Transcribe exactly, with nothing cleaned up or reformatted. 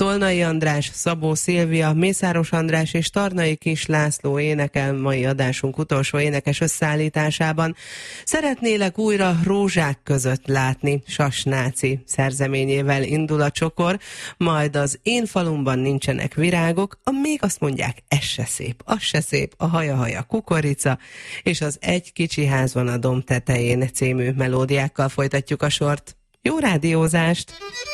Tolnai András, Szabó Szilvia, Mészáros András és Tarnai Kis László énekel mai adásunk utolsó énekes összeállításában. Szeretnélek újra rózsák között látni, Sasnáci szerzeményével indul a csokor, majd az Én falumban nincsenek virágok, a még azt mondják, ez se szép, az se szép, a haja-haja kukorica, és az Egy kicsi ház van a domb tetején című melódiákkal folytatjuk a sort. Jó rádiózást!